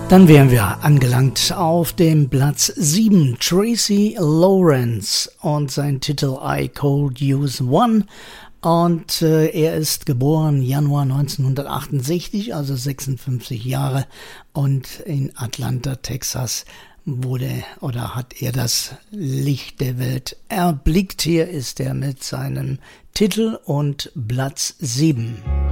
Dann wären wir angelangt auf dem Platz 7, Tracy Lawrence und sein Titel I Could Use One. Und er ist geboren Januar 1968, also 56 Jahre, und in Atlanta, Texas hat er das Licht der Welt erblickt. Hier ist er mit seinem Titel und Platz 7.